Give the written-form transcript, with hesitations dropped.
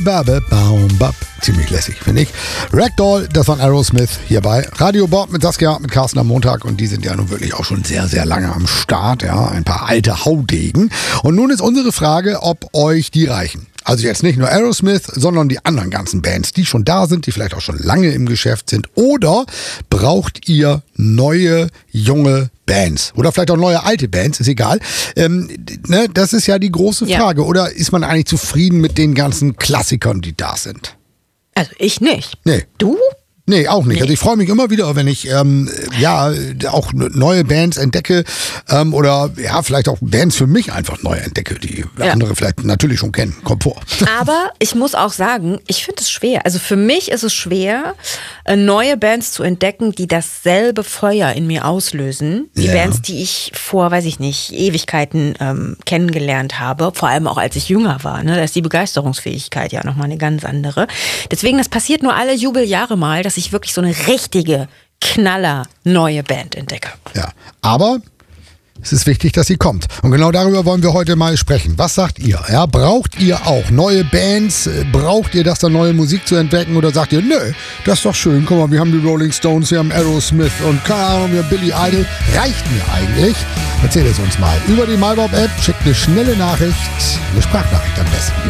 Ziemlich lässig, finde ich. Ragdoll, das von Aerosmith hier bei Radio Bob mit Saskia, mit Carsten am Montag. Und die sind ja nun wirklich auch schon sehr, sehr lange am Start. Ja, ein paar alte Haudegen. Und nun ist unsere Frage, ob euch die reichen. Also jetzt nicht nur Aerosmith, sondern die anderen ganzen Bands, die schon da sind, die vielleicht auch schon lange im Geschäft sind. Oder braucht ihr neue, junge Bands? Oder vielleicht auch neue, alte Bands, ist egal. Das ist ja die große Frage. Ja. Oder ist man eigentlich zufrieden mit den ganzen Klassikern, die da sind? Also ich nicht. Nee. Du? Nee, auch nicht. Nee. Also ich freue mich immer wieder, wenn ich auch neue Bands entdecke oder vielleicht auch Bands für mich einfach neu entdecke, die andere vielleicht natürlich schon kennen. Kommt vor. Aber ich muss auch sagen, ich finde es schwer. Also für mich ist es schwer, neue Bands zu entdecken, die dasselbe Feuer in mir auslösen. Die Bands, die ich vor, weiß ich nicht, Ewigkeiten kennengelernt habe. Vor allem auch als ich jünger war. Ne? Da ist die Begeisterungsfähigkeit ja nochmal eine ganz andere. Deswegen, das passiert nur alle Jubeljahre mal, dass ich wirklich so eine richtige, knaller neue Band entdecke. Ja, aber es ist wichtig, dass sie kommt. Und genau darüber wollen wir heute mal sprechen. Was sagt ihr? Ja, braucht ihr auch neue Bands? Braucht ihr das, da neue Musik zu entdecken? Oder sagt ihr, nö, das ist doch schön. Guck mal, wir haben die Rolling Stones, wir haben Aerosmith und keine Ahnung, wir haben Billy Idol. Reicht mir eigentlich? Erzählt es uns mal. Über die MyBob-App schickt eine schnelle Nachricht, eine Sprachnachricht am besten.